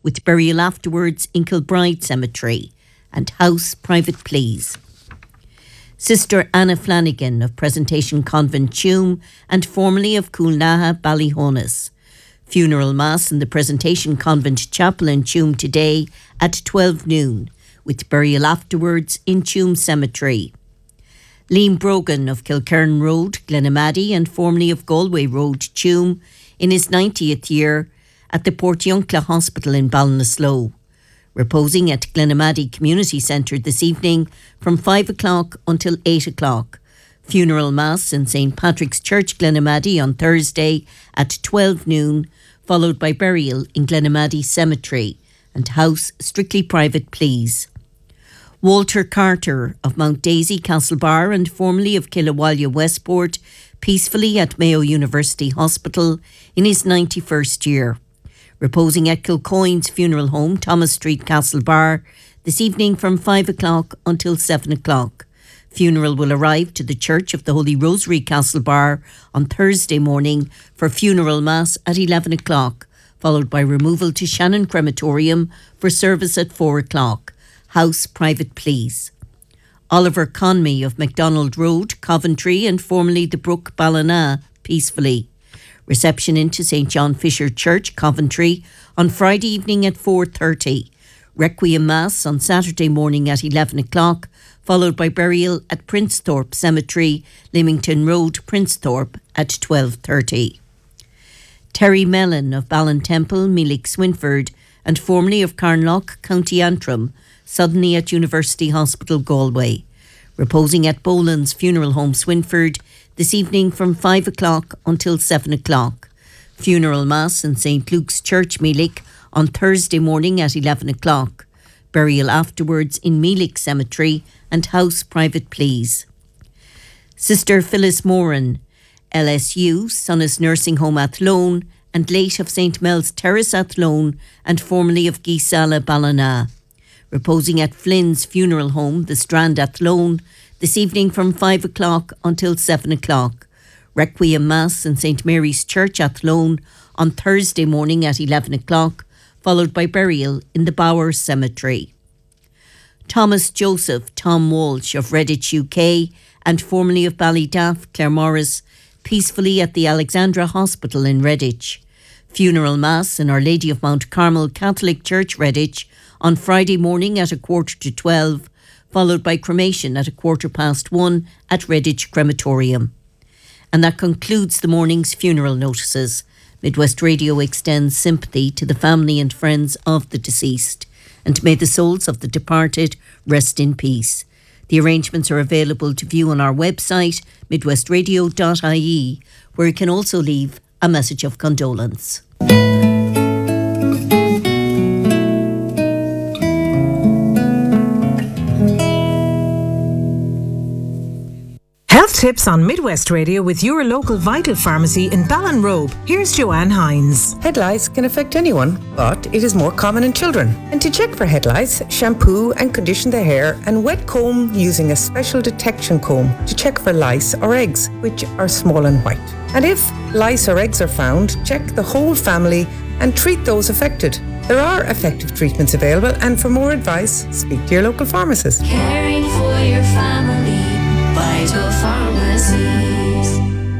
with burial afterwards in Kilbride Cemetery, and house private please. Sister Anna Flanagan of Presentation Convent Tuam and formerly of Coolnaha Ballyhonus. Funeral Mass in the Presentation Convent Chapel in Tuam today at 12 noon, with burial afterwards in Tuam Cemetery. Liam Brogan of Kilkerran Road, Glenamaddy, and formerly of Galway Road, Tuam, in his 90th year at the Portiuncula Hospital in Ballinasloe. Reposing at Glenamaddy Community Centre this evening from 5 o'clock until 8 o'clock. Funeral Mass in St Patrick's Church, Glenamaddy on Thursday at 12 noon, followed by burial in Glenamaddy Cemetery, and house strictly private please. Walter Carter of Mount Daisy, Castlebar, and formerly of Killawalla Westport, peacefully at Mayo University Hospital in his 91st year. Reposing at Kilcoyne's funeral home, Thomas Street, Castlebar, this evening from 5 o'clock until 7 o'clock. Funeral will arrive to the Church of the Holy Rosary, Castlebar, on Thursday morning for funeral mass at 11 o'clock, followed by removal to Shannon Crematorium for service at 4 o'clock. House private please. Oliver Conmey of MacDonald Road, Coventry, and formerly the Brook Ballina, peacefully. Reception into St John Fisher Church, Coventry, on Friday evening at 4:30. Requiem Mass on Saturday morning at 11 o'clock, followed by burial at Princethorpe Cemetery, Leamington Road, Princethorpe, at 12:30. Terry Mellon of Ballintemple, Meelick Swinford, and formerly of Carnlough, County Antrim, suddenly at University Hospital, Galway. Reposing at Boland's Funeral Home, Swinford, this evening from 5 o'clock until 7 o'clock. Funeral Mass in St Luke's Church, Meelick, on Thursday morning at 11 o'clock. Burial afterwards in Meelick Cemetery, and house private please. Sister Phyllis Moran, LSU, Sonnes Nursing Home Athlone, and late of St Mel's Terrace Athlone, and formerly of Gisala Ballina. Reposing at Flynn's Funeral Home, the Strand Athlone, this evening from 5 o'clock until 7 o'clock. Requiem Mass in St Mary's Church Athlone on Thursday morning at 11 o'clock, followed by burial in the Bower Cemetery. Thomas Joseph, Tom Walsh of Redditch, UK, and formerly of Ballydaff, Claremorris, peacefully at the Alexandra Hospital in Redditch. Funeral Mass in Our Lady of Mount Carmel Catholic Church, Redditch, on Friday morning at 11:45, followed by cremation at 1:15 at Redditch Crematorium. And that concludes the morning's funeral notices. Midwest Radio extends sympathy to the family and friends of the deceased, and may the souls of the departed rest in peace. The arrangements are available to view on our website, midwestradio.ie, where you can also leave a message of condolence. Health tips on Midwest Radio with your local Vital Pharmacy in Ballinrobe. Here's Joanne Hines. Head lice can affect anyone, but it is more common in children. And to check for head lice, shampoo and condition the hair and wet comb using a special detection comb to check for lice or eggs, which are small and white. And if lice or eggs are found, check the whole family and treat those affected. There are effective treatments available, and for more advice, speak to your local pharmacist. Caring for your family, Vital Pharmacies.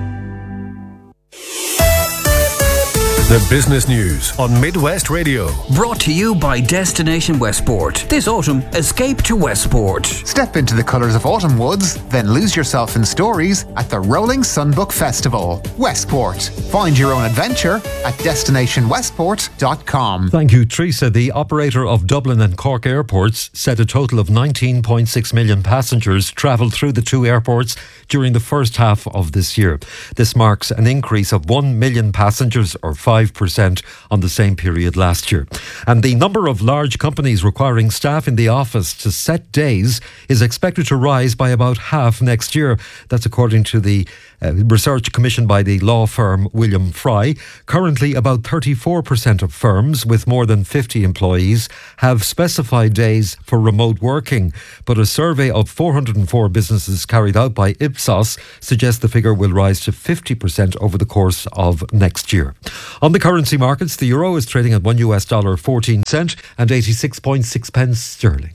The business news on Midwest Radio. Brought to you by Destination Westport. This autumn, escape to Westport. Step into the colours of autumn woods, then lose yourself in stories at the Rolling Sunbook Festival. Westport. Find your own adventure at destinationwestport.com. Thank you, Teresa. The operator of Dublin and Cork airports said a total of 19.6 million passengers travelled through the two airports during the first half of this year. This marks an increase of 1 million passengers, or 5% on the same period last year. And the number of large companies requiring staff in the office to set days is expected to rise by about half next year. That's according to the research commissioned by the law firm William Fry. Currently, about 34% of firms with more than 50 employees have specified days for remote working. But a survey of 404 businesses carried out by Ipsos suggests the figure will rise to 50% over the course of next year. On the currency markets, the euro is trading at $1 14 cent and 86.6 pence sterling.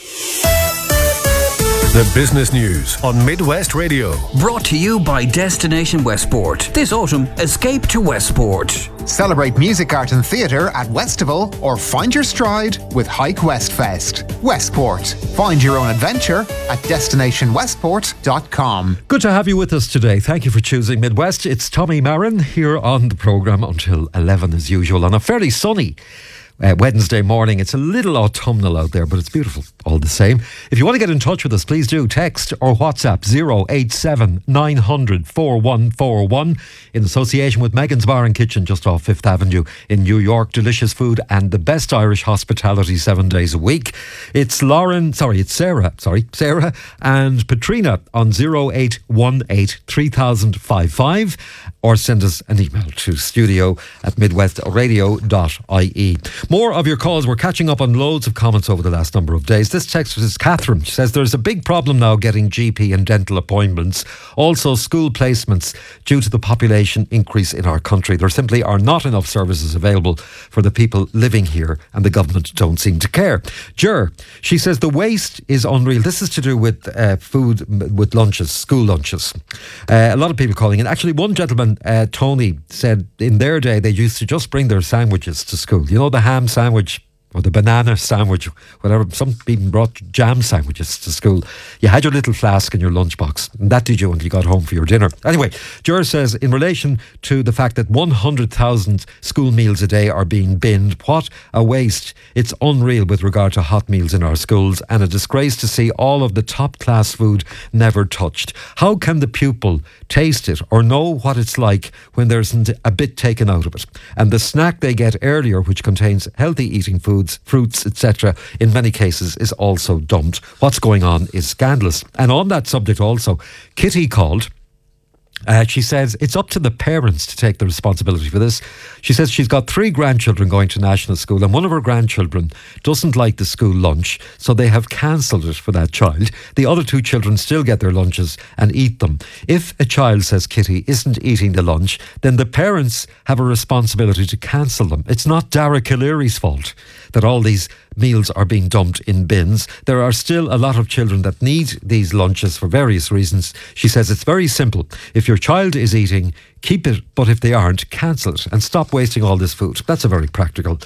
The business news on Midwest Radio. Brought to you by Destination Westport. This autumn, escape to Westport. Celebrate music, art and theatre at Westival or find your stride with Hike West Fest. Westport. Find your own adventure at destinationwestport.com. Good to have you with us today. Thank you for choosing Midwest. It's Tommy Marin here on the programme until 11 as usual on a fairly sunny Wednesday morning. It's a little autumnal out there, but it's beautiful all the same. If you want to get in touch with us, please do text or WhatsApp 087 900 4141 in association with Megan's Bar and Kitchen just off 5th Avenue in New York. Delicious food and the best Irish hospitality 7 days a week. It's Sarah and Patrina on 0818 3055 or send us an email to studio@midwestradio.ie. More of your calls. We're catching up on loads of comments over the last number of days. This text is Catherine. She says there's a big problem now getting GP and dental appointments. Also school placements due to the population increase in our country. There simply are not enough services available for the people living here and the government don't seem to care. She says the waste is unreal. This is to do with food, with lunches, school lunches. A lot of people calling in. Actually, one gentleman, Tony, said in their day they used to just bring their sandwiches to school. You know, the ham sandwich or the banana sandwich, whatever. Some even brought jam sandwiches to school. You had your little flask in your lunchbox, and that did you until you got home for your dinner. Anyway, Ger says, in relation to the fact that 100,000 school meals a day are being binned, what a waste. It's unreal with regard to hot meals in our schools, and a disgrace to see all of the top-class food never touched. How can the pupil taste it or know what it's like when there isn't a bit taken out of it? And the snack they get earlier, which contains healthy eating foods, fruits, etc., in many cases is also dumped. What's going on is scandalous. And on that subject also, Kitty called. She says it's up to the parents to take the responsibility for this. She says she's got 3 grandchildren going to national school and one of her grandchildren doesn't like the school lunch, so they have cancelled it for that child. The other 2 children still get their lunches and eat them. If a child, says Kitty, isn't eating the lunch, then the parents have a responsibility to cancel them. It's not Dara Calleary's fault that all these meals are being dumped in bins. There are still a lot of children that need these lunches for various reasons. She says it's very simple. If your child is eating, keep it, but if they aren't, cancel it and stop wasting all this food. That's a very practical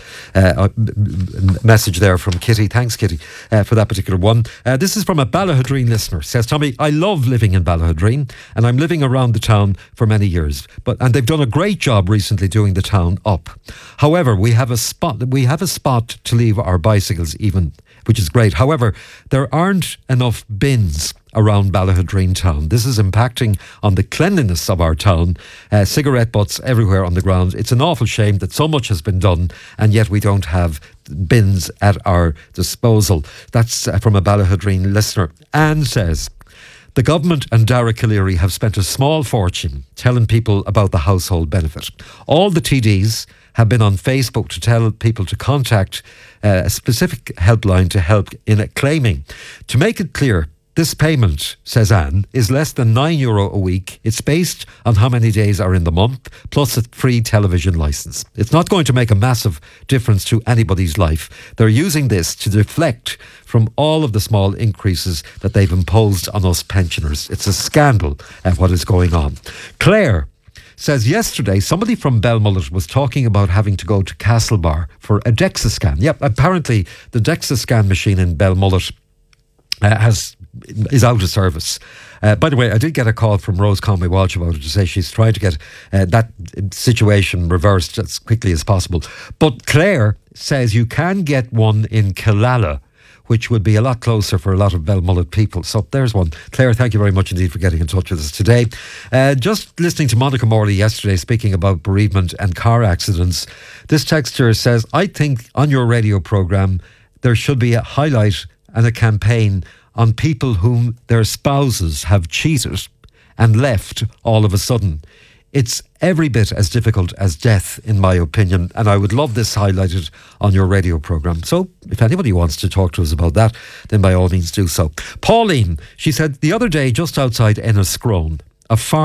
message there from Kitty. Thanks, Kitty, for that particular one. This is from a Ballahadreen listener. Says, Tommy, I love living in Ballahadreen and I'm living around the town for many years, and they've done a great job recently doing the town up. However, we have a spot to leave our bicycles even, which is great. However, there aren't enough bins around Ballahadreen town. This is impacting on the cleanliness of our town. Cigarette butts everywhere on the ground. It's an awful shame that so much has been done and yet we don't have bins at our disposal. That's from a Ballahadreen listener. Anne says, the government and Dara Calleary have spent a small fortune telling people about the household benefit. All the TDs have been on Facebook to tell people to contact a specific helpline to help in claiming. To make it clear, this payment, says Anne, is less than €9 a week. It's based on how many days are in the month, plus a free television licence. It's not going to make a massive difference to anybody's life. They're using this to deflect from all of the small increases that they've imposed on us pensioners. It's a scandal at what is going on. Claire says yesterday somebody from Belmullet was talking about having to go to Castlebar for a DEXA scan. Yep, apparently the DEXA scan machine in Belmullet is out of service. By the way, I did get a call from Rose Conway Walsh about it to say she's trying to get that situation reversed as quickly as possible. But Claire says you can get one in Killala, which would be a lot closer for a lot of Belmullet people. So there's one. Claire, thank you very much indeed for getting in touch with us today. Just listening to Monica Morley yesterday speaking about bereavement and car accidents, this texter says, I think on your radio programme there should be a highlight and a campaign on people whom their spouses have cheated and left all of a sudden. It's every bit as difficult as death, in my opinion, and I would love this highlighted on your radio programme. So if anybody wants to talk to us about that, then by all means do so. Pauline, she said, the other day just outside Enniscrone, a farmer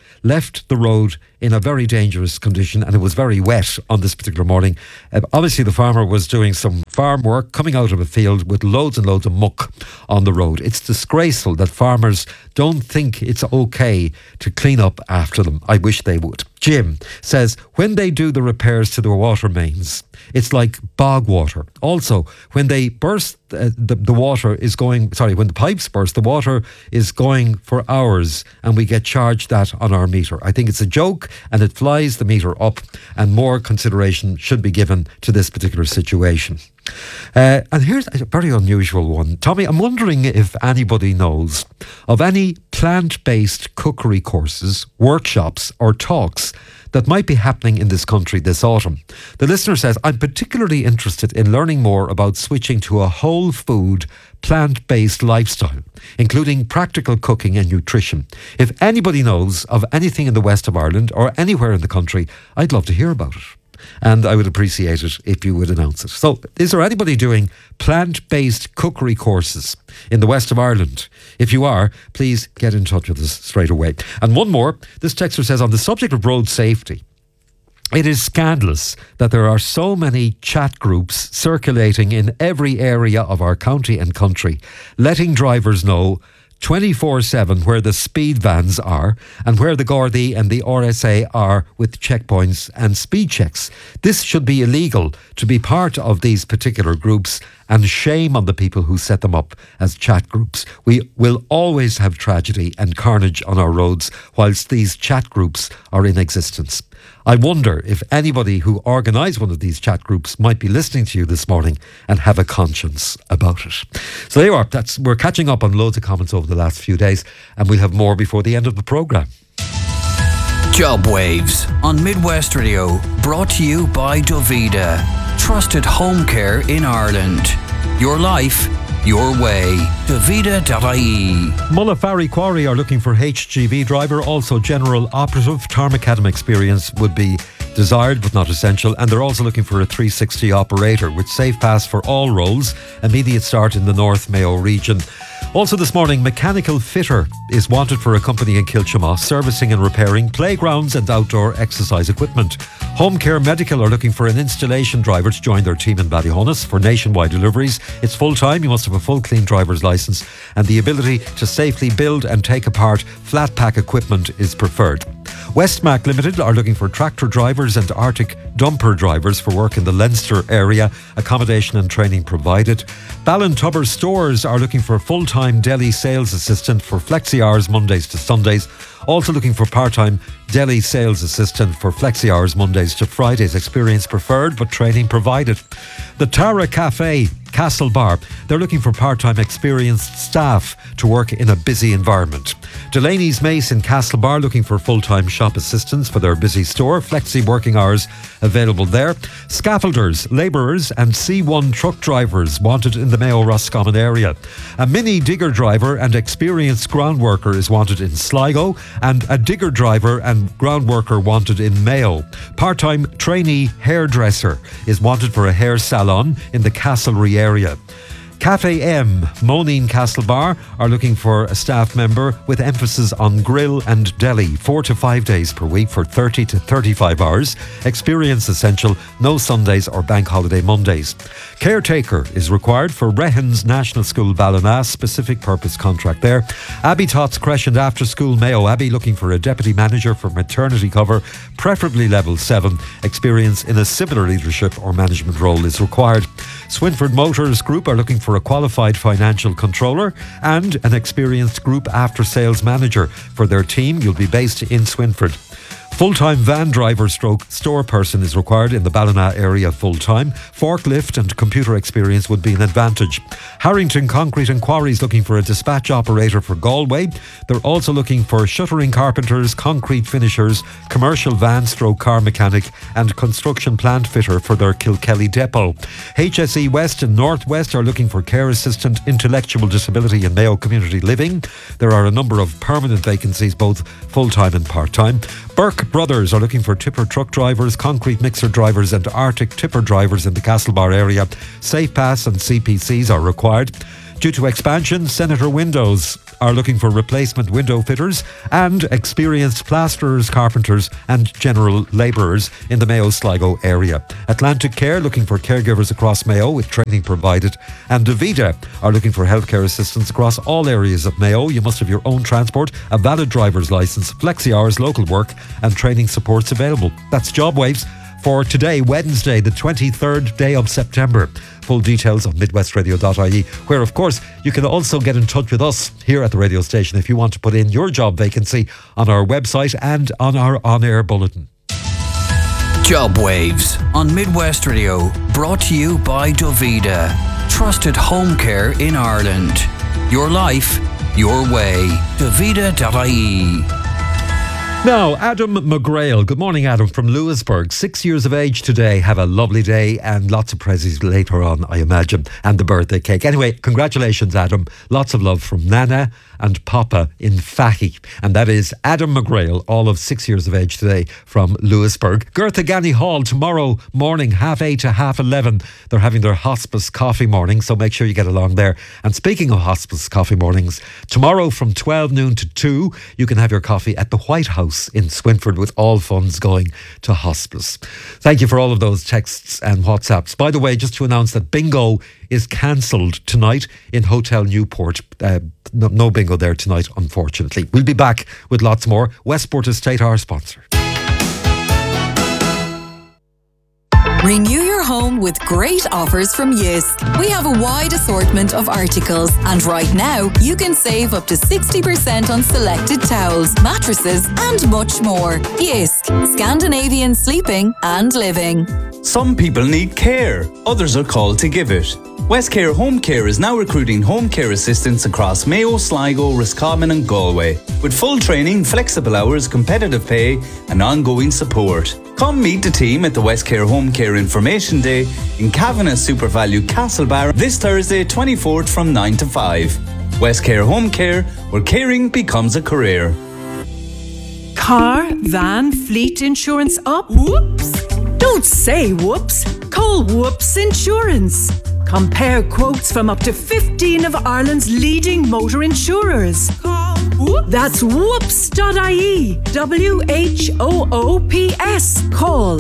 left the road in a very dangerous condition, and it was very wet on this particular morning. Obviously, the farmer was doing some farm work, coming out of a field with loads and loads of muck on the road. It's disgraceful that farmers don't think it's okay to clean up after them. I wish they would. Jim says when they do the repairs to the water mains, it's like bog water. Also, when they burst, the water is going, when the pipes burst, the water is going for hours and we get charged that on our meter. I think it's a joke and it flies the meter up, and more consideration should be given to this particular situation. And here's a very unusual one. Tommy, I'm wondering if anybody knows of any plant-based cookery courses, workshops or talks that might be happening in this country this autumn. The listener says, I'm particularly interested in learning more about switching to a whole food, plant-based lifestyle, including practical cooking and nutrition. If anybody knows of anything in the west of Ireland or anywhere in the country, I'd love to hear about it. And I would appreciate it if you would announce it. So, is there anybody doing plant-based cookery courses in the west of Ireland? If you are, please get in touch with us straight away. And one more, this texter says, on the subject of road safety, it is scandalous that there are so many chat groups circulating in every area of our county and country, letting drivers know 24/7 where the speed vans are and where the Gardaí and the RSA are with checkpoints and speed checks. This should be illegal to be part of these particular groups, and shame on the people who set them up as chat groups. We will always have tragedy and carnage on our roads whilst these chat groups are in existence. I wonder if anybody who organised one of these chat groups might be listening to you this morning and have a conscience about it. So there you are. We're catching up on loads of comments over the last few days, and we'll have more before the end of the programme. Job Waves on Midwest Radio, brought to you by Dovida. Trusted home care in Ireland. Your life, your way. Dovida.ie. Mullafarry Quarry are looking for HGV driver, also general operative. Tarmacadam experience would be desired but not essential, and they're also looking for a 360 operator with safe pass for all roles. Immediate start in the North Mayo region. Also this morning, mechanical fitter is wanted for a company in Kilchamaugh, servicing and repairing playgrounds and outdoor exercise equipment. Home Care Medical are looking for an installation driver to join their team in Ballyhonus for nationwide deliveries. It's full-time, you must have a full clean driver's licence, and the ability to safely build and take apart flat pack equipment is preferred. Westmac Limited are looking for tractor drivers and Arctic dumper drivers for work in the Leinster area. Accommodation and training provided. Ballintubber Stores are looking for a full-time deli sales assistant for flexi hours Mondays to Sundays. Also looking for part-time deli sales assistant for flexi hours Mondays to Fridays. Experience preferred but training provided. The Tara Cafe Castlebar, they're looking for part-time experienced staff to work in a busy environment. Delaney's Mace in Castlebar looking for full-time shop assistants for their busy store. Flexi working hours available there. Scaffolders, labourers and C1 truck drivers wanted in the Mayo Roscommon area. A mini digger driver and experienced ground worker is wanted in Sligo, and a digger driver and ground worker wanted in Mayo. Part-time trainee hairdresser is wanted for a hair salon in the Castlereagh area. Cafe M, Moneen Castlebar, are looking for a staff member with emphasis on grill and deli, 4 to 5 days per week for 30 to 35 hours. Experience essential, no Sundays or bank holiday Mondays. Caretaker is required for Rehens National School Ballina, specific purpose contract there. Abbey Tots Creche and After School Mayo Abbey looking for a deputy manager for maternity cover, preferably level 7. Experience in a similar leadership or management role is required. Swinford Motors Group are looking for a qualified financial controller and an experienced group after sales manager for their team. You'll be based in Swinford. Full-time van driver stroke store person is required in the Ballina area full-time. Forklift and computer experience would be an advantage. Harrington Concrete and Quarries looking for a dispatch operator for Galway. They're also looking for shuttering carpenters, concrete finishers, commercial van stroke car mechanic and construction plant fitter for their Kilkelly depot. HSE West and Northwest are looking for care assistant, intellectual disability and Mayo Community Living. There are a number of permanent vacancies, both full-time and part-time. Burke Brothers are looking for tipper truck drivers, concrete mixer drivers and Arctic tipper drivers in the Castlebar area. Safe Pass and CPCs are required. Due to expansion, Senator Windows are looking for replacement window fitters and experienced plasterers, carpenters and general labourers in the Mayo Sligo area. Atlantic Care looking for caregivers across Mayo with training provided, and Davida are looking for healthcare assistance across all areas of Mayo. You must have your own transport, a valid driver's licence, flexi hours, local work and training supports available. That's JobWaves for today, Wednesday, the 23rd day of September. Full details on midwestradio.ie, where of course you can also get in touch with us here at the radio station if you want to put in your job vacancy on our website and on our on-air bulletin. JobWaves on Midwest Radio, brought to you by Davida. Trusted home care in Ireland. Your life, your way. Davida.ie. Now, Adam McGrail. Good morning, Adam, from Lewisburg. 6 years of age today. Have a lovely day and lots of prezzies later on, I imagine, and the birthday cake. Anyway, congratulations, Adam. Lots of love from Nana and Papa in Fahy. And that is Adam McGrail, all of 6 years of age today from Lewisburg. Gurthagany Hall tomorrow morning, 8:30 to 11:30. They're having their hospice coffee morning, so make sure you get along there. And speaking of hospice coffee mornings, tomorrow from 12 noon to 2, you can have your coffee at the White House in Swinford with all funds going to hospice. Thank you for all of those texts and WhatsApps. By the way, just to announce that bingo is cancelled tonight in Hotel Newport. No bingo there tonight, unfortunately. We'll be back with lots more. Westport Estate, our sponsor. Renew your home with great offers from Jysk. We have a wide assortment of articles, and right now you can save up to 60% on selected towels, mattresses and much more. Jysk, Scandinavian sleeping and living. Some people need care, others are called to give it. Westcare Home Care is now recruiting home care assistants across Mayo, Sligo, Roscommon and Galway, with full training, flexible hours, competitive pay and ongoing support. Come meet the team at the Westcare Home Care Information Day in Kavanagh SuperValue Castlebar this Thursday 24th from 9 to 5. Westcare Home Care, where caring becomes a career. Car, van, fleet insurance up? Whoops! Don't say whoops. Call Whoops Insurance. Compare quotes from up to 15 of Ireland's leading motor insurers. Call Whoops. That's whoops.ie. WHOOPS. Call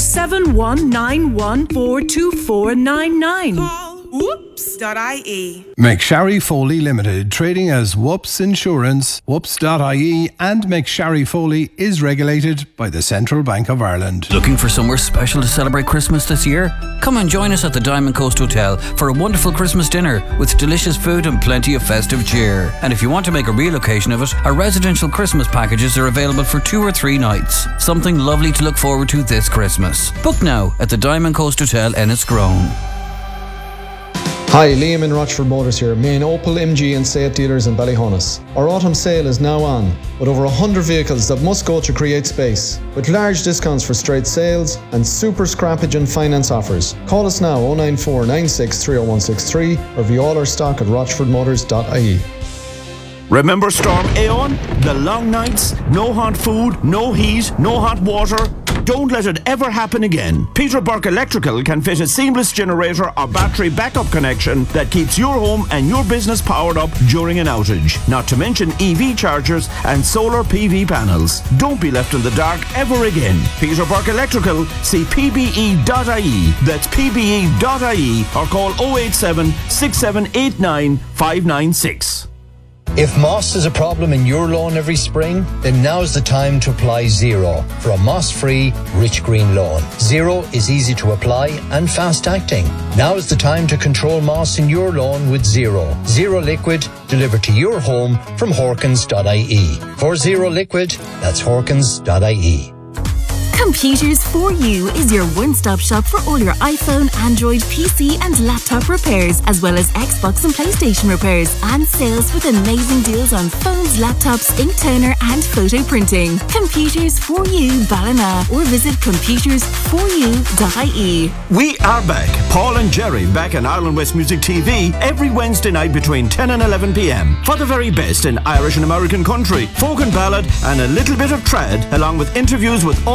07191422499. Call whoops.ie. McSharry Foley Limited, trading as Whoops Insurance, whoops.ie, and McSharry Foley is regulated by the Central Bank of Ireland. Looking for somewhere special to celebrate Christmas this year? Come and join us at the Diamond Coast Hotel for a wonderful Christmas dinner with delicious food and plenty of festive cheer. And if you want to make a real occasion of it, our residential Christmas packages are available for 2 or 3 nights. Something lovely to look forward to this Christmas. Book now at the Diamond Coast Hotel Enniscrone. Hi, Liam in Rochford Motors here, main Opel, MG and Seat dealers in Ballyhonus. Our autumn sale is now on, with over 100 vehicles that must go to create space, with large discounts for straight sales and super scrappage and finance offers. Call us now 094 96 30163 or view all our stock at rochfordmotors.ie. Remember Storm Aeon? The long nights, no hot food, no heat, no hot water. Don't let it ever happen again. Peter Burke Electrical can fit a seamless generator or battery backup connection that keeps your home and your business powered up during an outage. Not to mention EV chargers and solar PV panels. Don't be left in the dark ever again. Peter Burke Electrical, see pbe.ie. That's pbe.ie or call 087 6789 596. If moss is a problem in your lawn every spring, then now's the time to apply Zero for a moss-free, rich green lawn. Zero is easy to apply and fast-acting. Now is the time to control moss in your lawn with Zero. Zero Liquid, delivered to your home from Horkins.ie. For Zero Liquid, that's Horkins.ie. Computers for You is your one-stop shop for all your iPhone, Android, PC and laptop repairs, as well as Xbox and PlayStation repairs and sales with amazing deals on phones, laptops, ink toner and photo printing. Computers for You Ballina, or visit computersforyou.ie. We are back. Paul and Jerry back on Ireland West Music TV every Wednesday night between 10 and 11 p.m. for the very best in Irish and American country, folk and ballad and a little bit of trad, along with interviews with all the top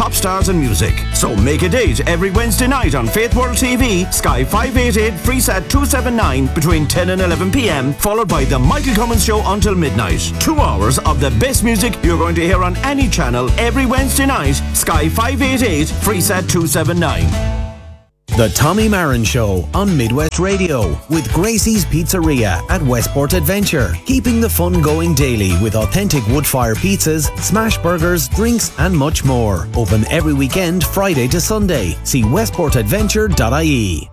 top stars in music. So make a date every Wednesday night on Faith World TV, Sky 588, Freesat 279 between 10 and 11 p.m, followed by The Michael Cummins Show until midnight. 2 hours of the best music you're going to hear on any channel every Wednesday night, Sky 588, Freesat 279. The Tommy Marin Show on Midwest Radio with Gracie's Pizzeria at Westport Adventure. Keeping the fun going daily with authentic wood-fire pizzas, smash burgers, drinks and much more. Open every weekend, Friday to Sunday. See westportadventure.ie.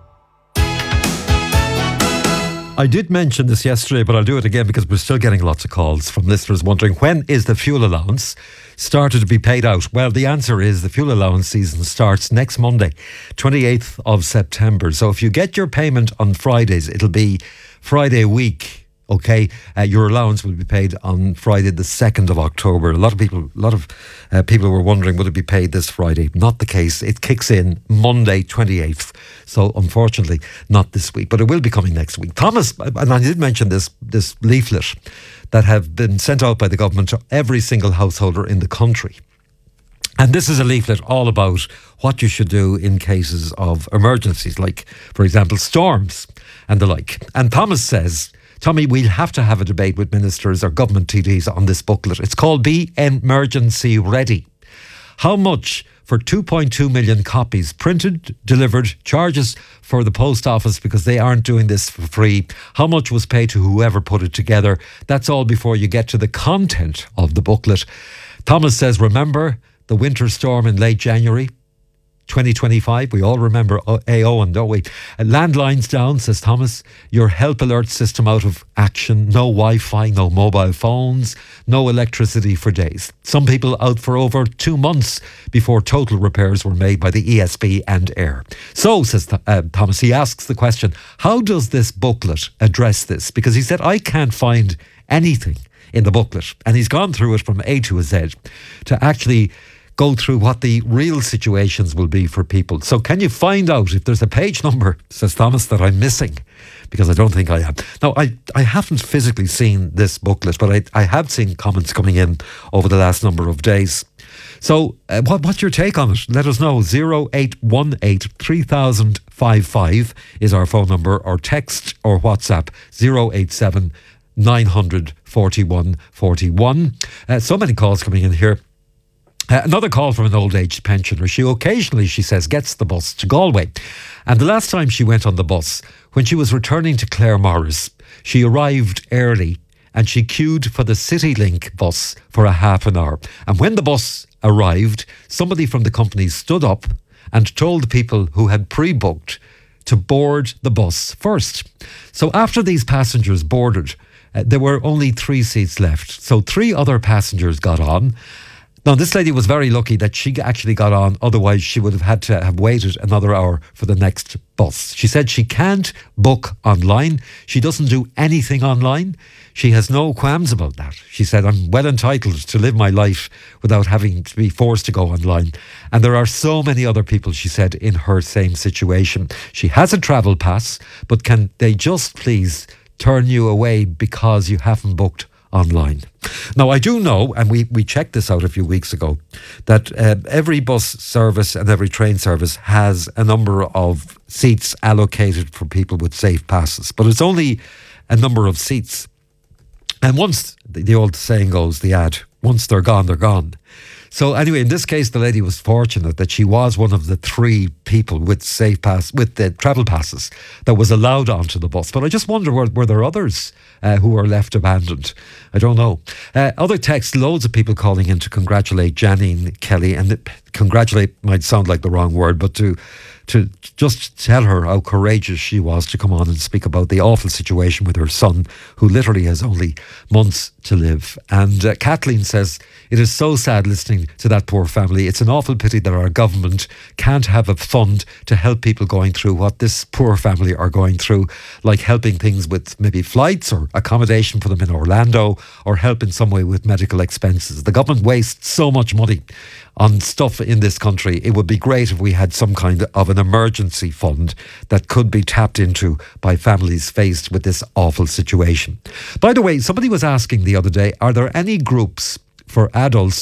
I did mention this yesterday, but I'll do it again because we're still getting lots of calls from listeners wondering when is the fuel allowance started to be paid out. Well, the answer is the fuel allowance season starts next Monday, 28th of September. So if you get your payment on Fridays, it'll be Friday week. Okay, your allowance will be paid on Friday the 2nd of October. A lot of people were wondering, would it be paid this Friday? Not the case. It kicks in Monday 28th. So unfortunately, not this week, but it will be coming next week. Thomas, and I did mention this leaflet that have been sent out by the government to every single householder in the country. And this is a leaflet all about what you should do in cases of emergencies, like, for example, storms and the like. And Thomas says, Tommy, we'll have to have a debate with ministers or government TDs on this booklet. It's called Be Emergency Ready. How much for 2.2 million copies printed, delivered, charges for the post office because they aren't doing this for free? How much was paid to whoever put it together? That's all before you get to the content of the booklet. Thomas says, remember the winter storm in late January 2025, we all remember AO, don't we? Landlines down, says Thomas. Your help alert system out of action. No Wi-Fi, no mobile phones, no electricity for days. Some people out for over 2 months before total repairs were made by the ESB and AIR. So, says Thomas, he asks the question, how does this booklet address this? Because he said, I can't find anything in the booklet. And he's gone through it from A to Z to actually go through what the real situations will be for people. So can you find out if there's a page number, says Thomas, that I'm missing? Because I don't think I am. Now, I haven't physically seen this booklet, but I have seen comments coming in over the last number of days. So what's your take on it? Let us know. 0818 3055 is our phone number, or text or WhatsApp 087 900 41 41. So many calls coming in here. Another call from an old age pensioner. She occasionally, she says, gets the bus to Galway. And the last time she went on the bus, when she was returning to Claremorris, she arrived early and she queued for the CityLink bus for a half an hour. And when the bus arrived, somebody from the company stood up and told the people who had pre-booked to board the bus first. So after these passengers boarded, there were only 3 seats left. So 3 other passengers got on. Now, this lady was very lucky that she actually got on, otherwise she would have had to have waited another hour for the next bus. She said she can't book online. She doesn't do anything online. She has no qualms about that. She said, I'm well entitled to live my life without having to be forced to go online. And there are so many other people, she said, in her same situation. She has a travel pass, but can they just please turn you away because you haven't booked online? Now, I do know, and we checked this out a few weeks ago, that every bus service and every train service has a number of seats allocated for people with safe passes, but it's only a number of seats. And once, the old saying goes, the ad, once they're gone, they're gone. So anyway, in this case, the lady was fortunate that she was one of the 3 people with safe pass, with the travel passes, that was allowed onto the bus. But I just wonder, were there others who were left abandoned? I don't know. Other texts, loads of people calling in to congratulate Janine Kelly, and congratulate might sound like the wrong word, but to just tell her how courageous she was to come on and speak about the awful situation with her son, who literally has only months to live. And Kathleen says, it is so sad listening to that poor family. It's an awful pity that our government can't have a fund to help people going through what this poor family are going through, like helping things with maybe flights or accommodation for them in Orlando, or help in some way with medical expenses. The government wastes so much money on stuff in this country. It would be great if we had some kind of an emergency fund that could be tapped into by families faced with this awful situation. By the way, somebody was asking the other day, are there any groups for adults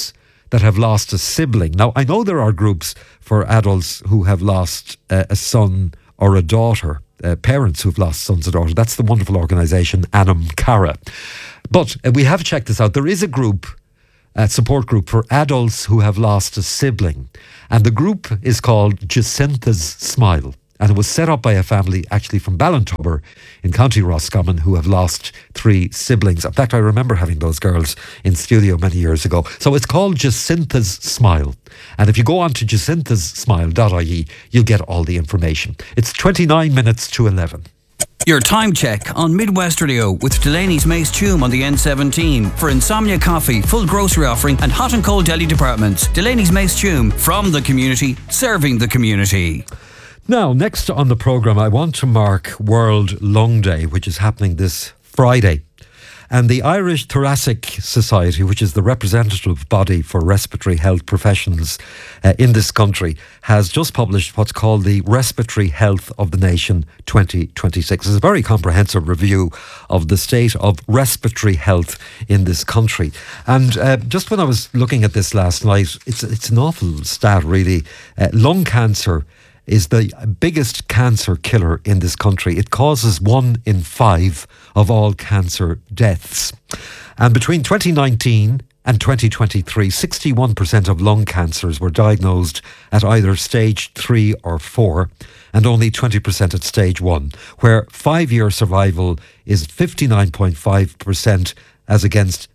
that have lost a sibling. Now, I know there are groups for adults who have lost a son or a daughter, parents who've lost sons or daughters. That's the wonderful organisation Anam Cara. But we have checked this out. There is a group, a support group for adults who have lost a sibling. And the group is called Jacintha's Smile. And it was set up by a family actually from Ballintubber in County Roscommon who have lost 3 siblings. In fact, I remember having those girls in studio many years ago. So it's called Jacintha's Smile. And if you go on to jacinthasmile.ie, you'll get all the information. It's 29 minutes to 11. Your time check on Midwest Radio with Delaney's Mace Tume on the N17 for Insomnia Coffee, full grocery offering and hot and cold deli departments. Delaney's Mace Tume, from the community, serving the community. Now, next on the programme, I want to mark World Lung Day, which is happening this Friday. And the Irish Thoracic Society, which is the representative body for respiratory health professionals in this country, has just published what's called the Respiratory Health of the Nation 2026. It's a very comprehensive review of the state of respiratory health in this country. And just when I was looking at this last night, it's an awful stat, really. Lung cancer is the biggest cancer killer in this country. It causes 1 in 5 of all cancer deaths. And between 2019 and 2023, 61% of lung cancers were diagnosed at either stage 3 or 4, and only 20% at stage 1, where 5-year survival is 59.5% as against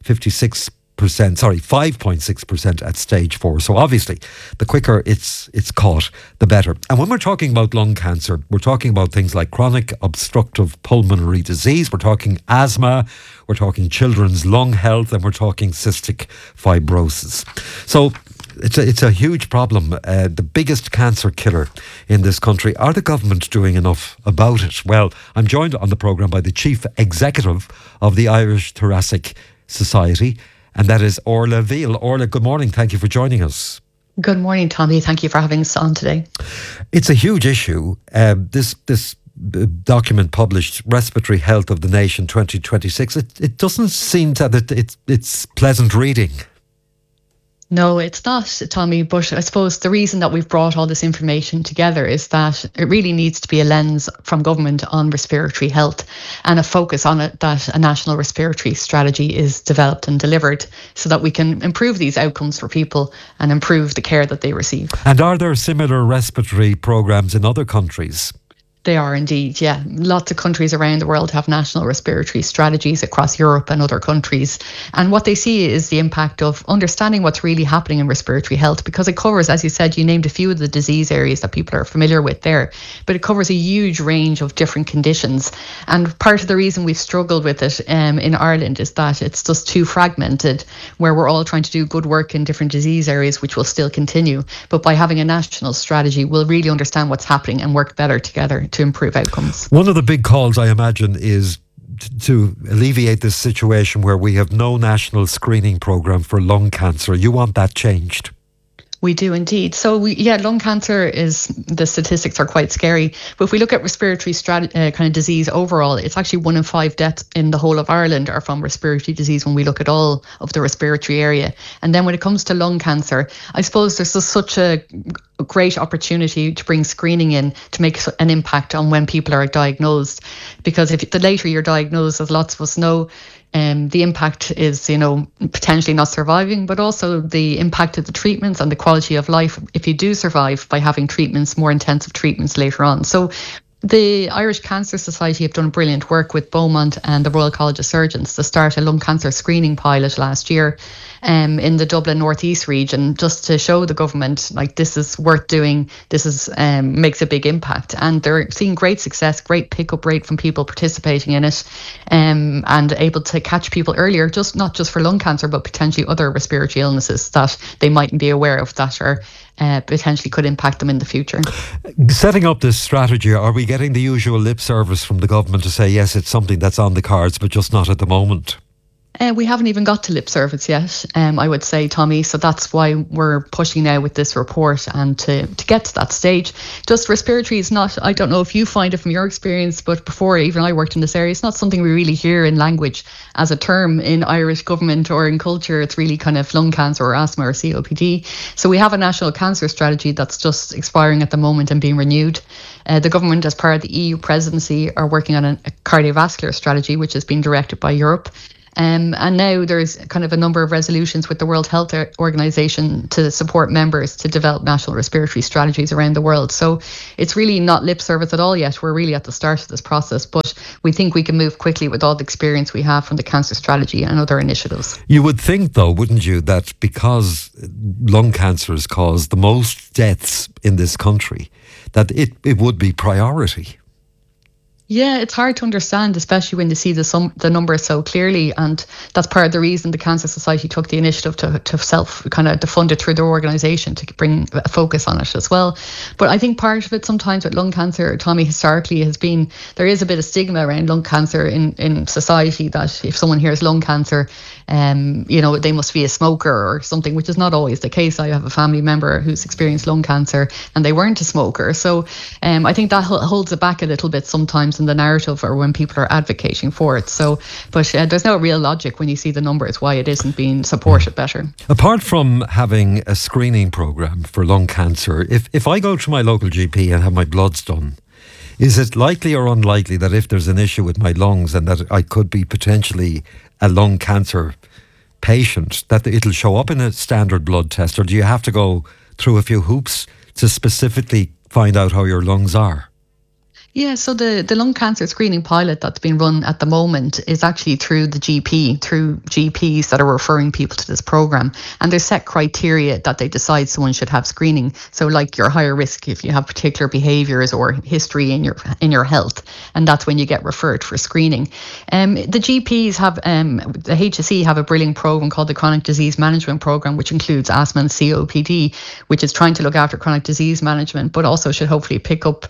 5.6% at stage 4. So obviously, the quicker it's caught, the better. And when we're talking about lung cancer, we're talking about things like chronic obstructive pulmonary disease, we're talking asthma, we're talking children's lung health, and we're talking cystic fibrosis. So it's a huge problem, the biggest cancer killer in this country. Are the government doing enough about it? Well, I'm joined on the programme by the Chief Executive of the Irish Thoracic Society, and that is Orla Veal. Orla, good morning. Thank you for joining us. Good morning, Tommy. Thank you for having us on today. It's a huge issue. This document published, Respiratory Health of the Nation 2026, it doesn't seem that it's pleasant reading. No, it's not, Tommy, but I suppose the reason that we've brought all this information together is that it really needs to be a lens from government on respiratory health and a focus on it, that a national respiratory strategy is developed and delivered so that we can improve these outcomes for people and improve the care that they receive. And are there similar respiratory programs in other countries? They are indeed, yeah. Lots of countries around the world have national respiratory strategies across Europe and other countries. And what they see is the impact of understanding what's really happening in respiratory health, because it covers, as you said, you named a few of the disease areas that people are familiar with there, but it covers a huge range of different conditions. And part of the reason we've struggled with it in Ireland is that it's just too fragmented, where we're all trying to do good work in different disease areas, which will still continue. But by having a national strategy, we'll really understand what's happening and work better together to improve outcomes. One of the big calls, I imagine, is to alleviate this situation where we have no national screening programme for lung cancer. You want that changed? We do indeed. So lung cancer the statistics are quite scary. But if we look at respiratory kind of disease overall, it's actually 1 in 5 deaths in the whole of Ireland are from respiratory disease when we look at all of the respiratory area. And then when it comes to lung cancer, I suppose there's just such a great opportunity to bring screening in to make an impact on when people are diagnosed. Because if the later you're diagnosed, as lots of us know, the impact is, potentially not surviving, but also the impact of the treatments and the quality of life if you do survive by having treatments, more intensive treatments later on. So the Irish Cancer Society have done brilliant work with Beaumont and the Royal College of Surgeons to start a lung cancer screening pilot last year in the Dublin North East region, just to show the government this is worth doing, this is makes a big impact. And they're seeing great success, great pickup rate from people participating in it, and able to catch people earlier, not just for lung cancer, but potentially other respiratory illnesses that they mightn't be aware of that are potentially could impact them in the future. Setting up this strategy, are we getting the usual lip service from the government to say, yes, it's something that's on the cards, but just not at the moment? We haven't even got to lip service yet, I would say, Tommy. So that's why we're pushing now with this report and to get to that stage. Just respiratory is not, I don't know if you find it from your experience, but before even I worked in this area, it's not something we really hear in language as a term in Irish government or in culture. It's really kind of lung cancer or asthma or COPD. So we have a national cancer strategy that's just expiring at the moment and being renewed. The government, as part of the EU presidency, are working on a cardiovascular strategy, which has been directed by Europe. And now there's kind of a number of resolutions with the World Health Organization to support members to develop national respiratory strategies around the world. So it's really not lip service at all yet. We're really at the start of this process, but we think we can move quickly with all the experience we have from the cancer strategy and other initiatives. You would think, though, wouldn't you, that because lung cancer has caused the most deaths in this country, that it would be priority? Yeah, it's hard to understand, especially when you see the numbers so clearly, and that's part of the reason the Cancer Society took the initiative to fund it through their organisation to bring a focus on it as well. But I think part of it sometimes with lung cancer, Tommy, historically has been there is a bit of stigma around lung cancer in society, that if someone hears lung cancer, they must be a smoker or something, which is not always the case. I have a family member who's experienced lung cancer and they weren't a smoker. So I think that holds it back a little bit sometimes in the narrative or when people are advocating for it. So, but there's no real logic when you see the numbers why it isn't being supported better. Apart from having a screening programme for lung cancer, if I go to my local GP and have my bloods done, is it likely or unlikely that if there's an issue with my lungs and that I could be potentially a lung cancer patient, that it'll show up in a standard blood test, or do you have to go through a few hoops to specifically find out how your lungs are? Yeah, so the lung cancer screening pilot that's been run at the moment is actually through the GP, through GPs that are referring people to this programme. And there's set criteria that they decide someone should have screening. So like you're higher risk if you have particular behaviours or history in your health. And that's when you get referred for screening. The GPs have, the HSE have a brilliant programme called the Chronic Disease Management Programme, which includes asthma and COPD, which is trying to look after chronic disease management, but also should hopefully pick up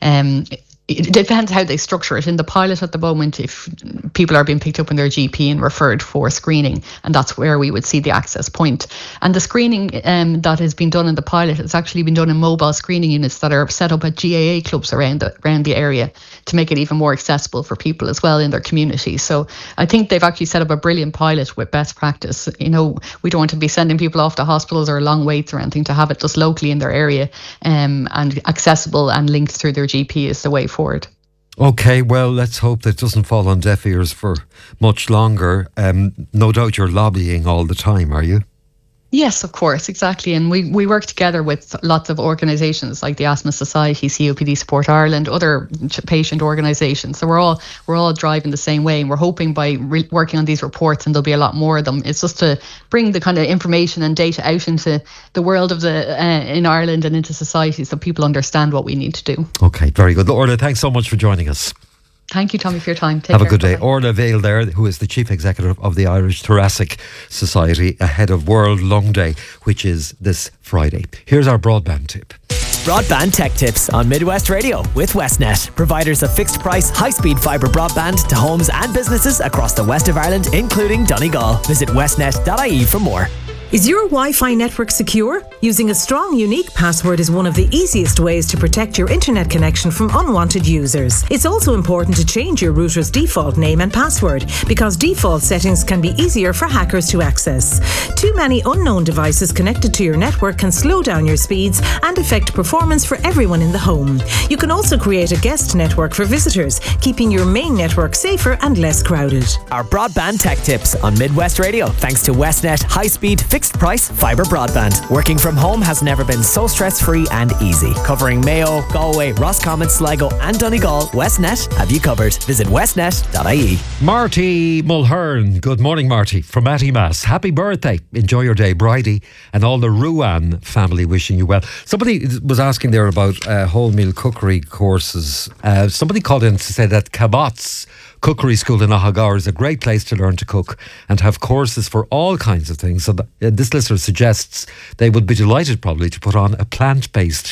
it depends how they structure it. In the pilot at the moment, if people are being picked up in their GP and referred for screening, and that's where we would see the access point. And the screening that has been done in the pilot has actually been done in mobile screening units that are set up at GAA clubs around the area to make it even more accessible for people as well in their community. So I think they've actually set up a brilliant pilot with best practice. We don't want to be sending people off to hospitals or long waits or anything. To have it just locally in their area and accessible and linked through their GP is the way forward. Okay, well, let's hope that doesn't fall on deaf ears for much longer. No doubt you're lobbying all the time, are you? Yes, of course, exactly. And we work together with lots of organisations like the Asthma Society, COPD Support Ireland, other patient organisations. So we're all driving the same way, and we're hoping by working on these reports, and there'll be a lot more of them, it's just to bring the kind of information and data out into the world of in Ireland and into society so people understand what we need to do. Okay, very good. Orla, thanks so much for joining us. Thank you, Tommy, for your time. Have a good day. Orla Vale there, who is the Chief Executive of the Irish Thoracic Society, ahead of World Lung Day, which is this Friday. Here's our broadband tip. Broadband tech tips on Midwest Radio with Westnet, providers of fixed price, high-speed fibre broadband to homes and businesses across the west of Ireland, including Donegal. Visit westnet.ie for more. Is your Wi-Fi network secure? Using a strong, unique password is one of the easiest ways to protect your internet connection from unwanted users. It's also important to change your router's default name and password, because default settings can be easier for hackers to access. Too many unknown devices connected to your network can slow down your speeds and affect performance for everyone in the home. You can also create a guest network for visitors, keeping your main network safer and less crowded. Our broadband tech tips on Midwest Radio, thanks to Westnet high-speed fixed price fibre broadband. Working from home has never been so stress-free and easy. Covering Mayo, Galway, Roscommon, Sligo and Donegal, Westnet have you covered. Visit westnet.ie. Marty Mulhern. Good morning, Marty, from Matty Mass. Happy birthday. Enjoy your day, Bridie, and all the Ruan family wishing you well. Somebody was asking there about whole meal cookery courses. Somebody called in to say that Cabot's Cookery School in Ahaggar is a great place to learn to cook and have courses for all kinds of things. So this listener suggests they would be delighted probably to put on a plant-based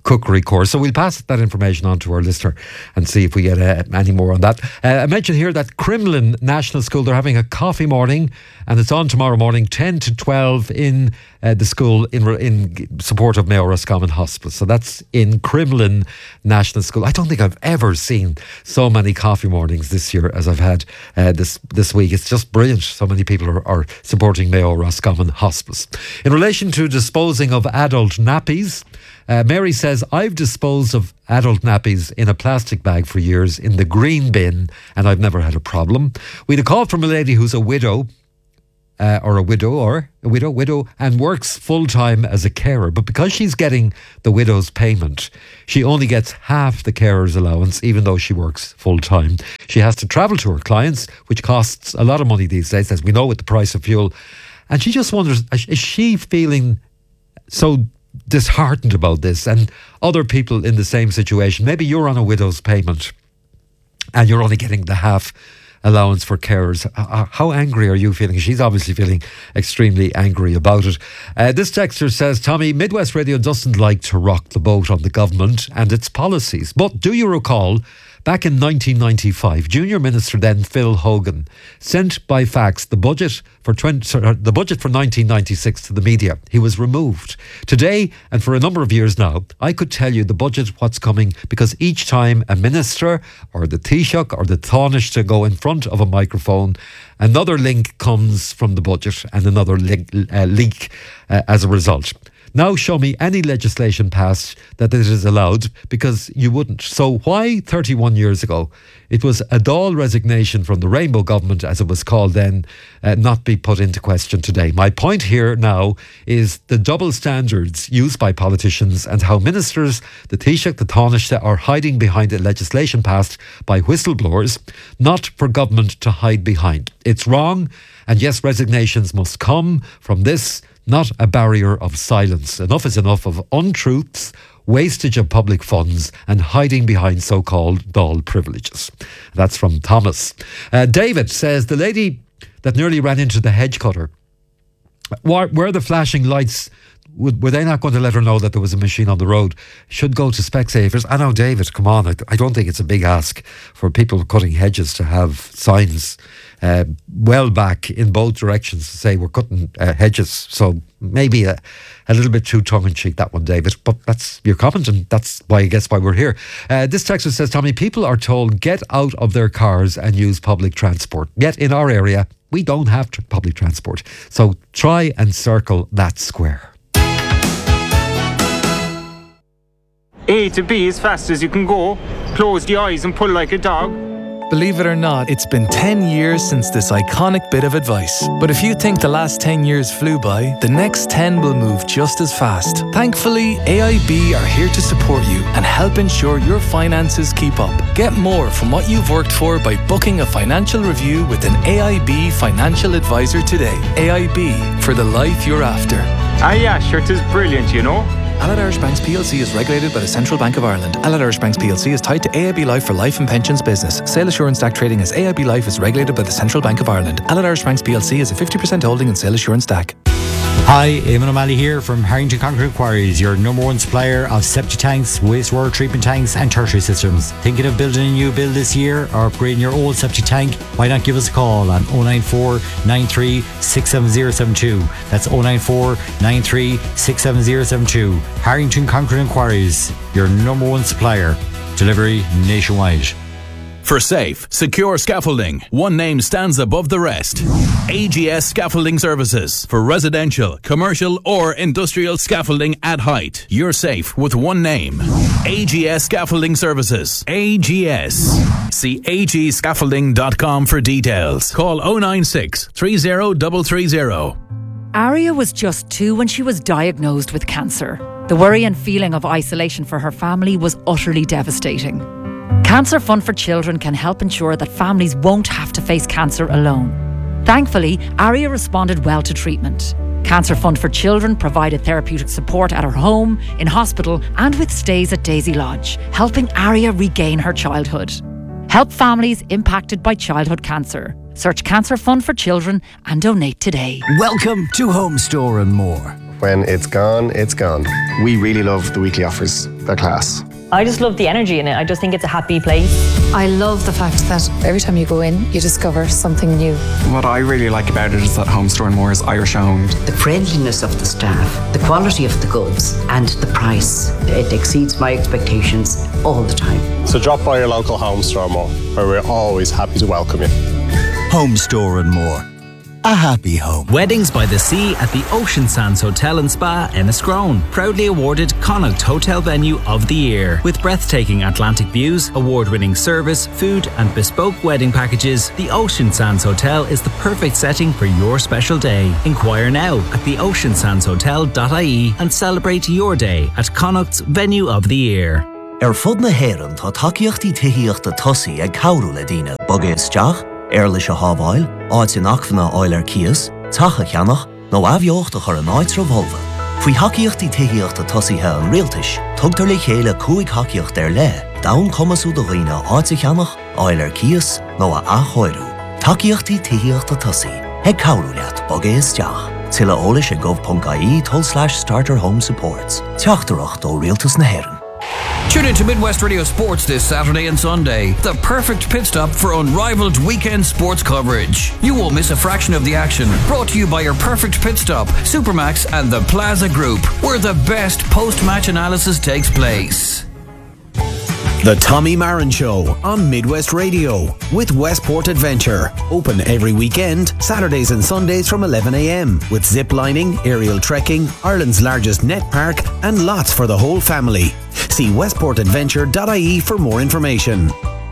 cookery course. So we'll pass that information on to our listener and see if we get any more on that. I mentioned here that Crumlin National School, they're having a coffee morning, and it's on tomorrow morning 10 to 12 in the school in support of Mayo Roscommon Hospice. So that's in Crumlin National School. I don't think I've ever seen so many coffee mornings this year as I've had this week. It's just brilliant. So many people are supporting Mayo Roscommon Hospice. In relation to disposing of adult nappies, Mary says, I've disposed of adult nappies in a plastic bag for years in the green bin, and I've never had a problem. We had a call from a lady who's a widow, and works full-time as a carer. But because she's getting the widow's payment, she only gets half the carer's allowance, even though she works full-time. She has to travel to her clients, which costs a lot of money these days, as we know, with the price of fuel. And she just wonders, is she feeling so disheartened about this? And other people in the same situation, maybe you're on a widow's payment and you're only getting the half allowance for carers. How angry are you feeling? She's obviously feeling extremely angry about it. This texter says, Tommy, Midwest Radio doesn't like to rock the boat on the government and its policies. But do you recall, back in 1995, Junior Minister then Phil Hogan sent by fax the budget for 1996 to the media. He was removed. Today, and for a number of years now, I could tell you the budget, what's coming, because each time a minister or the Taoiseach or the Taoiseach go in front of a microphone, another link comes from the budget and another leak as a result. Now show me any legislation passed that it is allowed, because you wouldn't. So why 31 years ago it was a Dáil resignation from the Rainbow government, as it was called then, not be put into question today? My point here now is the double standards used by politicians and how ministers, the Taoiseach, the Taoiseach, are hiding behind a legislation passed by whistleblowers, not for government to hide behind. It's wrong, and yes, resignations must come from this, not a barrier of silence. Enough is enough of untruths, wastage of public funds and hiding behind so-called Dáil privileges. That's from Thomas. David says, the lady that nearly ran into the hedge cutter, were the flashing lights, were they not going to let her know that there was a machine on the road? Should go to Specsavers. I know, David, come on. I don't think it's a big ask for people cutting hedges to have signs well back in both directions to say we're cutting hedges. So maybe a little bit too tongue-in-cheek, that one, David. But that's your comment, and that's why I guess why we're here. This texter says, Tommy, people are told get out of their cars and use public transport. Yet in our area, we don't have public transport. So try and circle that square. A to B as fast as you can go, close the eyes and pull like a dog. Believe it or not, it's been 10 years since this iconic bit of advice. But if you think the last 10 years flew by, the next 10 will move just as fast. Thankfully, AIB are here to support you and help ensure your finances keep up. Get more from what you've worked for by booking a financial review with an AIB financial advisor today. AIB, for the life you're after. Ah yeah, sure, it is brilliant, you know. Allied Irish Banks PLC is regulated by the Central Bank of Ireland. Allied Irish Banks PLC is tied to AIB Life for life and pensions business. Sale Assurance DAC trading as AIB Life is regulated by the Central Bank of Ireland. Allied Irish Banks PLC is a 50% holding in Sale Assurance DAC. Hi, Eamon O'Malley here from Harrington Concrete Quarries, your number one supplier of septic tanks, wastewater treatment tanks and tertiary systems. Thinking of building a new build this year or upgrading your old septic tank? Why not give us a call on 094 93 67072. That's 094 93 67072. Harrington Concrete Quarries, your number one supplier. Delivery nationwide. For safe, secure scaffolding, one name stands above the rest. AGS Scaffolding Services. For residential, commercial or industrial scaffolding at height. You're safe with one name. AGS Scaffolding Services. AGS. See agscaffolding.com for details. Call 096 30330. Aria was just 2 when she was diagnosed with cancer. The worry and feeling of isolation for her family was utterly devastating. Cancer Fund for Children can help ensure that families won't have to face cancer alone. Thankfully, Aria responded well to treatment. Cancer Fund for Children provided therapeutic support at her home, in hospital and with stays at Daisy Lodge, helping Aria regain her childhood. Help families impacted by childhood cancer. Search Cancer Fund for Children and donate today. Welcome to Home Store and More. When it's gone, it's gone. We really love the weekly offers. They're class. I just love the energy in it. I just think it's a happy place. I love the fact that every time you go in, you discover something new. What I really like about it is that Home Store and More is Irish owned. The friendliness of the staff, the quality of the goods, and the price. It exceeds my expectations all the time. So drop by your local Home Store and More, where we're always happy to welcome you. Home Store and More. A happy home. Weddings by the Sea at the Ocean Sands Hotel and Spa, Enniscrone. Proudly awarded Connaught Hotel Venue of the Year. With breathtaking Atlantic views, award-winning service, food and bespoke wedding packages, the Ocean Sands Hotel is the perfect setting for your special day. Inquire now at theoceansandshotel.ie and celebrate your day at Connaught's Venue of the Year. Fud na héireann tá takeíochtaí tithiíochta tosaí ag cabhrú le daoine. Bogéisteach, Leis a hábháil, áit in achmhanna áil cias, tacha cheannach, nó abheochta chur an áit Volva. Faoi hacaíochtaí tithiíochta tosaithe an rialtais, tugtar le chéile cúig hacaíocht le, dawn comasú do dhaoine áit cheannach, áil cias, nó a achóirú. Takeíochtaí tithiíochta tosaí, ag cabhrú leat bogéisteach. Tilla ólis ag gov.ie/starter home supports. Teachtarach dó rialtas na héireann. Tune in to Midwest Radio Sports this Saturday and Sunday. The perfect pit stop for unrivaled weekend sports coverage. You won't miss a fraction of the action. Brought to you by your perfect pit stop, Supermax and the Plaza Group, where the best post-match analysis takes place. The Tommy Marin Show on Midwest Radio with Westport Adventure. Open every weekend, Saturdays and Sundays from 11 a.m. with zip lining, aerial trekking, Ireland's largest net park and lots for the whole family. See westportadventure.ie for more information.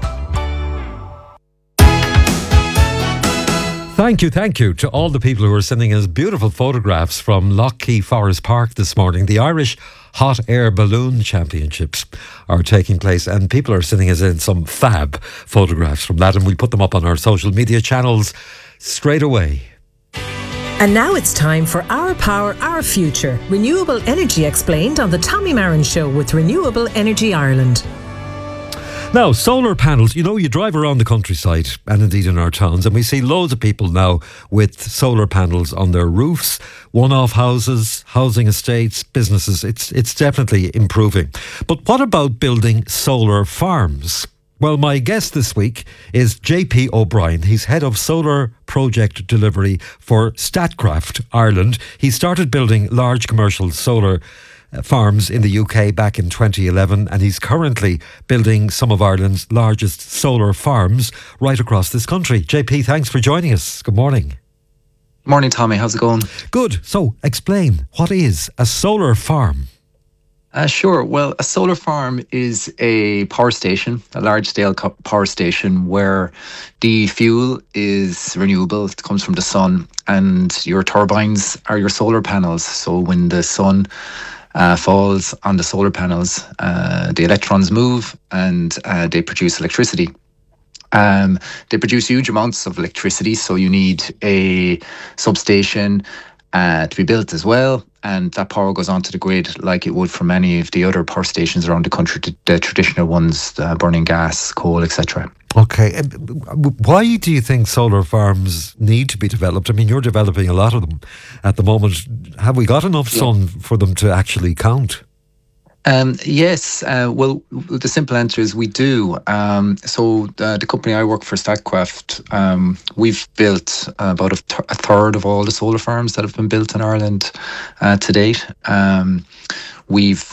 Thank you to all the people who are sending us beautiful photographs from Lough Forest Park this morning. The Irish Hot Air Balloon Championships are taking place and people are sending us in some fab photographs from that, and we'll put them up on our social media channels straight away. And now it's time for Our Power, Our Future. Renewable energy explained on the Tommy Marin Show with Renewable Energy Ireland. Now, solar panels, you drive around the countryside and indeed in our towns, and we see loads of people now with solar panels on their roofs, one-off houses, housing estates, businesses. It's definitely improving. But what about building solar farms? Well, my guest this week is JP O'Brien. He's head of solar project delivery for Statkraft Ireland. He started building large commercial solar farms in the UK back in 2011, and he's currently building some of Ireland's largest solar farms right across this country. JP, thanks for joining us. Good morning. Morning, Tommy. How's it going? Good. So, explain, what is a solar farm? Sure. Well, a solar farm is a power station, a large-scale power station where the fuel is renewable. It comes from the sun, and your turbines are your solar panels. So when the sun falls on the solar panels, the electrons move and they produce electricity. They produce huge amounts of electricity, so you need a substation to be built as well, and that power goes onto the grid like it would for many of the other power stations around the country, the traditional ones burning gas, coal, etc. Okay. Why do you think solar farms need to be developed? I mean, you're developing a lot of them at the moment. Have we got enough sun for them to actually count? Yes. Well, the simple answer is we do. So the company I work for, Statkraft, we've built about a third of all the solar farms that have been built in Ireland to date. We've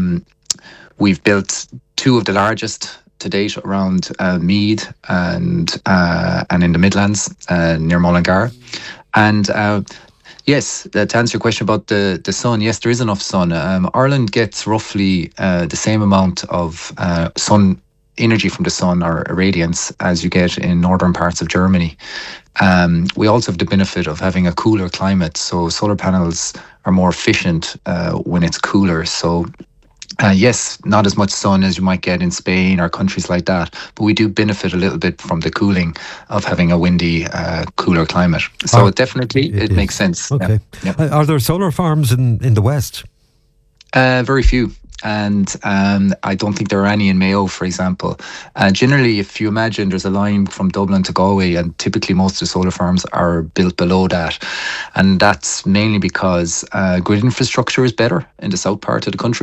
built two of the largest to date around Meath and in the Midlands near Mullingar. And yes, to answer your question about the sun, yes, there is enough sun. Ireland gets roughly the same amount of sun energy from the sun or irradiance as you get in northern parts of Germany. We also have the benefit of having a cooler climate, so solar panels are more efficient when it's cooler. So yes, not as much sun as you might get in Spain or countries like that, but we do benefit a little bit from the cooling of having a windy, cooler climate. So definitely, it makes sense. Okay. Yeah. Are there solar farms in the West? Very few. And I don't think there are any in Mayo, for example. Generally, if you imagine there's a line from Dublin to Galway, and typically most of the solar farms are built below that. And that's mainly because grid infrastructure is better in the south part of the country.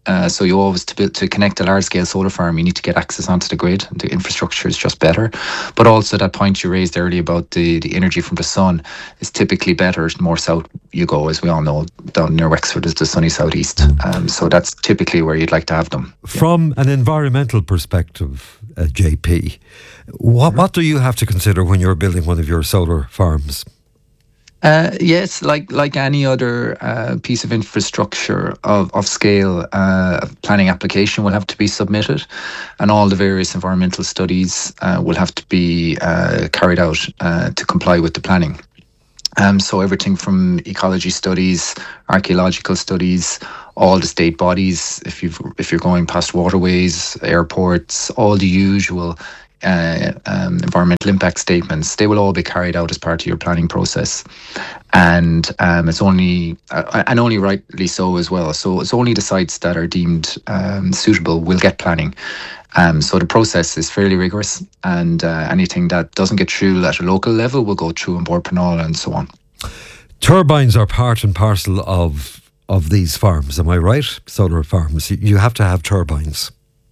So you always, to connect a large-scale solar farm, you need to get access onto the grid. The infrastructure is just better. But also that point you raised earlier about the energy from the sun is typically better the more south you go. As we all know, down near Wexford is the sunny southeast. So that's typically where you'd like to have them. From an environmental perspective, JP, what do you have to consider when you're building one of your solar farms? Yes, like any other piece of infrastructure of scale, planning application will have to be submitted, and all the various environmental studies will have to be carried out to comply with the planning. So everything from ecology studies, archaeological studies, all the state bodies, if you're going past waterways, airports, all the usual environmental impact statements, they will all be carried out as part of your planning process, and it's only and only rightly so as well. So it's only the sites that are deemed suitable will get planning. So the process is fairly rigorous, and anything that doesn't get through at a local level will go through on Board Penal and so on. Turbines are part and parcel of these farms, am I right? Solar farms, you have to have turbines.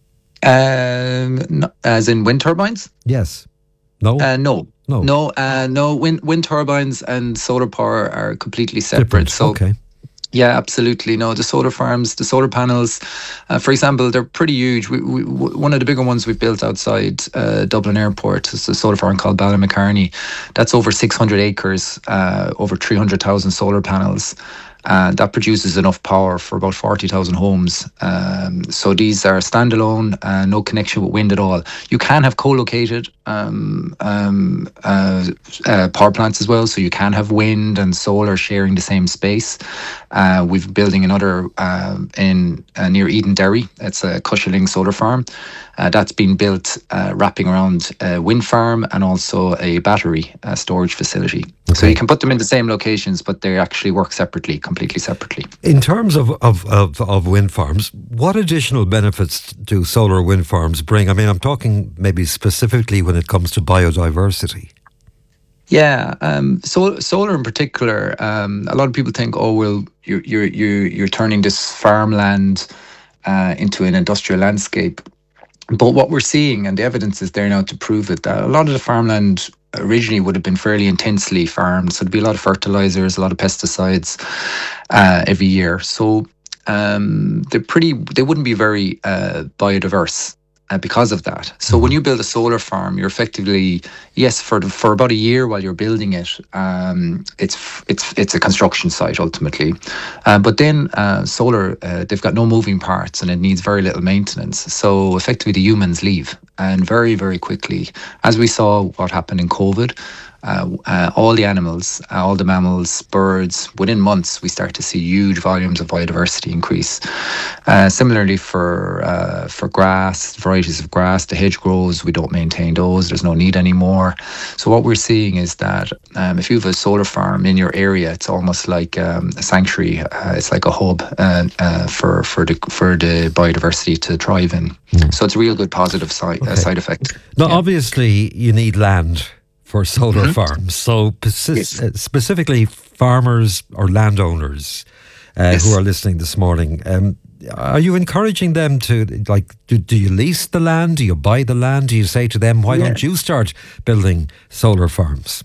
As in wind turbines? Yes. No. No. Wind turbines and solar power are completely separate. Different. So, okay. Yeah, absolutely. No, the solar farms, the solar panels, for example, they're pretty huge. One of the bigger ones we've built outside Dublin Airport is a solar farm called Ballymacarney. That's over 600 acres, over 300,000 solar panels. That produces enough power for about 40,000 homes. So these are standalone, no connection with wind at all. You can have co-located power plants as well, so you can have wind and solar sharing the same space. We're building another near Eden Derry. It's a Cushling solar farm. That's been built wrapping around a wind farm and also a battery storage facility. Okay. So you can put them in the same locations, but they actually work separately, completely separately. In terms of wind farms, what additional benefits do solar wind farms bring? I mean, I'm talking maybe specifically when it comes to biodiversity. Yeah, solar in particular. A lot of people think, oh, well, you're turning this farmland into an industrial landscape. But what we're seeing, and the evidence is there now to prove it, that a lot of the farmland originally would have been fairly intensely farmed. So there'd be a lot of fertilizers, a lot of pesticides every year. So they wouldn't be very biodiverse because of that. So when you build a solar farm, you're effectively, yes, for about a year while you're building it, it's a construction site ultimately. But then solar, they've got no moving parts and it needs very little maintenance. So effectively the humans leave, and very, very quickly, as we saw what happened in COVID, all the animals, all the mammals, birds, within months we start to see huge volumes of biodiversity increase. Similarly for grass, varieties of grass, the hedgerows, we don't maintain those, there's no need anymore. So what we're seeing is that if you have a solar farm in your area, it's almost like a sanctuary, it's like a hub for the biodiversity to thrive in. So it's a real good positive side effect. Now obviously you need land for solar farms. So specifically farmers or landowners who are listening this morning, are you encouraging them to, do you lease the land? Do you buy the land? Do you say to them, why don't you start building solar farms?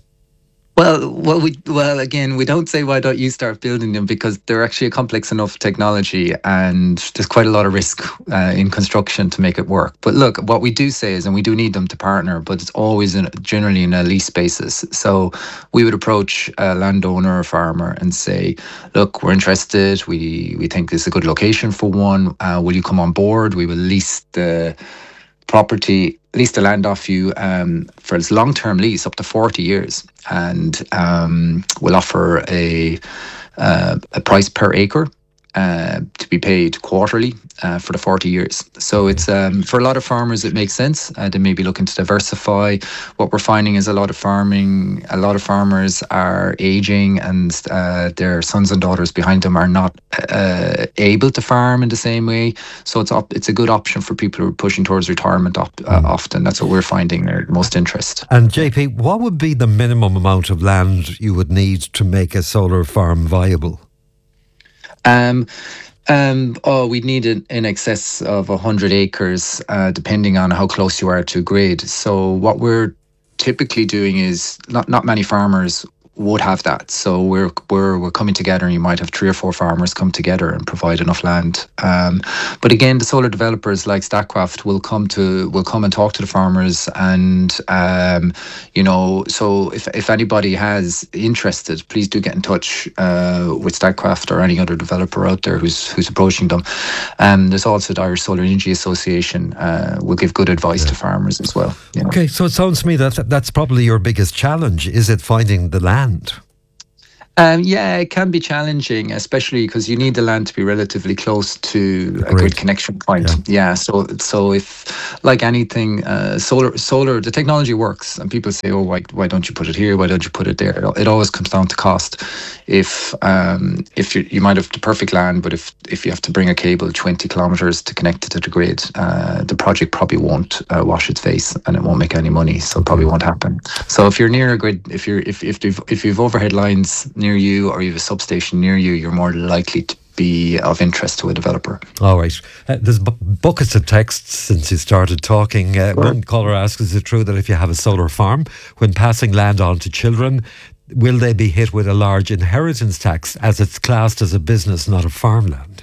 Well, again, we don't say why don't you start building them, because they're actually a complex enough technology and there's quite a lot of risk in construction to make it work. But look, what we do say is, and we do need them to partner, but it's always generally in a lease basis. So we would approach a landowner or farmer and say, look, we're interested. We think this is a good location for one. Will you come on board? We will lease the property, lease the land off you for its long-term lease up to 40 years, and we'll offer a price per acre to be paid quarterly for the 40 years. So it's for a lot of farmers it makes sense. They may be looking to diversify. What we're finding is a lot of farmers are aging, and their sons and daughters behind them are not able to farm in the same way. So it's a good option for people who are pushing towards retirement. Often that's what we're finding are most interest. And JP, what would be the minimum amount of land you would need to make a solar farm viable? We'd need in excess of 100 acres, depending on how close you are to grid. So what we're typically doing is not many farmers would have that. So we're coming together, and you might have 3 or 4 farmers come together and provide enough land. But again, the solar developers like Statkraft will come and talk to the farmers, and so if anybody has interested, please do get in touch with Statkraft or any other developer out there who's approaching them. There's also the Irish Solar Energy Association will give good advice to farmers as well. Okay, so it sounds to me that's probably your biggest challenge. Is it finding the land? Yeah, it can be challenging, especially because you need the land to be relatively close to a grid connection point. Yeah. So if, like anything, solar, the technology works, and people say, "Oh, why don't you put it here? Why don't you put it there?" It always comes down to cost. If you might have the perfect land, but if you have to bring a cable 20 kilometers to connect it to the grid, the project probably won't wash its face, and it won't make any money. So it probably won't happen. So if you're near a grid, if you've overhead lines near you, or you have a substation near you, you're more likely to be of interest to a developer. All right. There's buckets of texts since you started talking. One caller asks, is it true that if you have a solar farm, when passing land on to children, will they be hit with a large inheritance tax as it's classed as a business, not a farmland?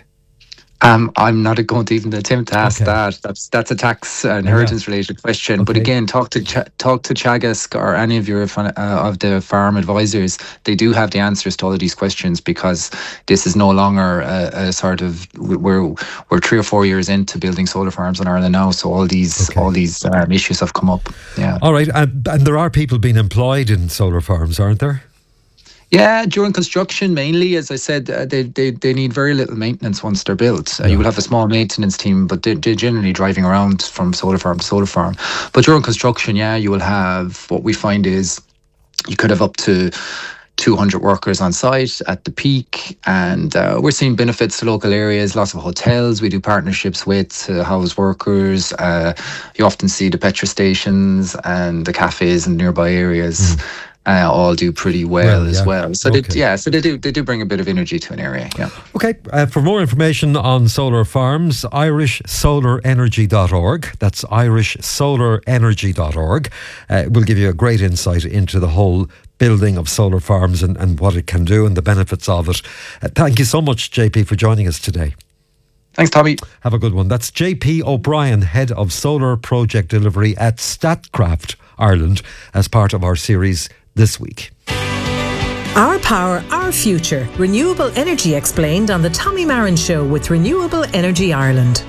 I'm not going to even attempt to ask that. That's a tax inheritance related question. But again, talk to Teagasc or any of your of the farm advisors. They do have the answers to all of these questions, because this is no longer a sort of we're 3 or 4 years into building solar farms in Ireland now. So all these issues have come up. Yeah. All right, and there are people being employed in solar farms, aren't there? Yeah, during construction mainly, as I said, they need very little maintenance once they're built. You will have a small maintenance team, but they're generally driving around from solar farm to solar farm. But during construction, you will have, what we find is you could have up to 200 workers on site at the peak, and we're seeing benefits to local areas. Lots of hotels we do partnerships with to house workers. You often see the petrol stations and the cafes in nearby areas. All do pretty well as well. So they do bring a bit of energy to an area. Yeah. Okay. For more information on solar farms, irishsolarenergy.org. That's irishsolarenergy.org. Will give you a great insight into the whole building of solar farms and what it can do and the benefits of it. Thank you so much, JP, for joining us today. Thanks, Tommy. Have a good one. That's JP O'Brien, Head of Solar Project Delivery at Statkraft Ireland, as part of our series this week. Our power, our future. Renewable energy explained on the Tommy Marin Show with Renewable Energy Ireland.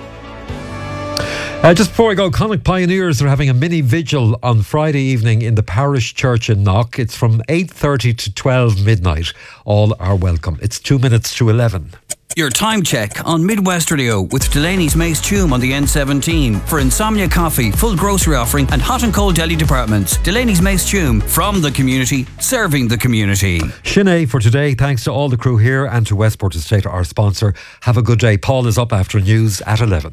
Just before I go, Connacht Pioneers are having a mini vigil on Friday evening in the parish church in Knock. It's from 8:30 to 12 midnight. All are welcome. It's 2 minutes to 11. Your time check on Midwest Radio with Delaney's Mace Tume on the N17 for Insomnia Coffee, full grocery offering and hot and cold deli departments. Delaney's Mace Tume, from the community, serving the community. Sinead for today. Thanks to all the crew here and to Westport Estate, our sponsor. Have a good day. Paul is up after news at 11.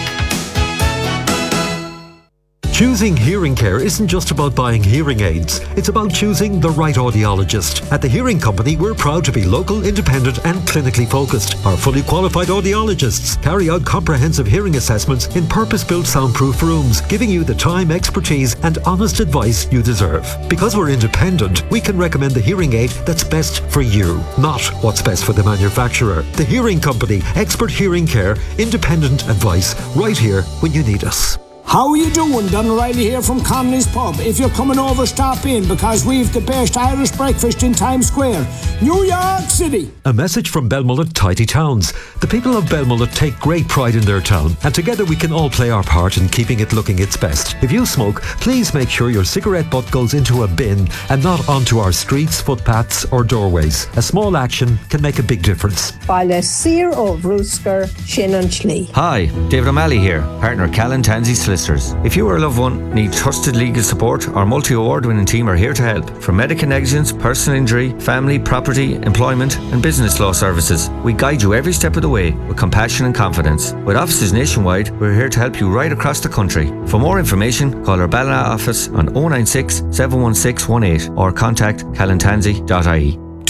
Choosing hearing care isn't just about buying hearing aids. It's about choosing the right audiologist. At the Hearing Company, we're proud to be local, independent and clinically focused. Our fully qualified audiologists carry out comprehensive hearing assessments in purpose-built soundproof rooms, giving you the time, expertise and honest advice you deserve. Because we're independent, we can recommend the hearing aid that's best for you, not what's best for the manufacturer. The Hearing Company, expert hearing care, independent advice, right here when you need us. How are you doing? Don O'Reilly here from Connolly's Pub. If you're coming over, stop in, because we've the best Irish breakfast in Times Square, New York City. A message from Belmullet Tidy Towns. The people of Belmullet take great pride in their town, and together we can all play our part in keeping it looking its best. If you smoke, please make sure your cigarette butt goes into a bin and not onto our streets, footpaths or doorways. A small action can make a big difference. Baile Sir of Roosker, Shin and Schlee. Hi, David O'Malley here, partner Callan Tansey Solicitors. If you or a loved one need trusted legal support, our multi-award-winning team are here to help. From medical negligence, personal injury, family, property, employment and business law services, we guide you every step of the way with compassion and confidence. With offices nationwide, we're here to help you right across the country. For more information, call our Ballina office on 096 716 18 or contact callantansey.ie.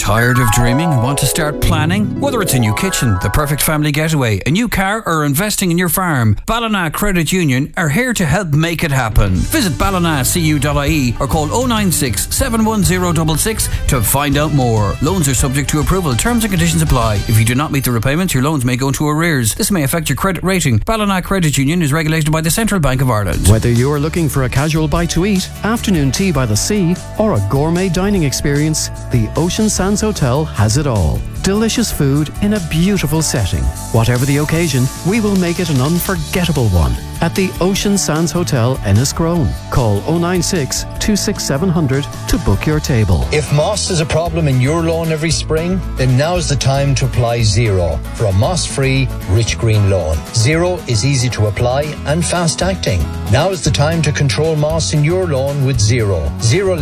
Tired of dreaming and want to start planning? Whether it's a new kitchen, the perfect family getaway, a new car, or investing in your farm, Ballina Credit Union are here to help make it happen. Visit ballinacu.ie or call 096 71066 to find out more. Loans are subject to approval. Terms and conditions apply. If you do not meet the repayments, your loans may go into arrears. This may affect your credit rating. Ballina Credit Union is regulated by the Central Bank of Ireland. Whether you're looking for a casual bite to eat, afternoon tea by the sea, or a gourmet dining experience, the Ocean Sands Hotel has it all. Delicious food in a beautiful setting. Whatever the occasion, we will make it an unforgettable one. At the Ocean Sands Hotel, Enniscrone. Call 096 26700 to book your table. If moss is a problem in your lawn every spring, then now's the time to apply Zero for a moss-free, rich green lawn. Zero is easy to apply and fast-acting. Now is the time to control moss in your lawn with Zero. Zero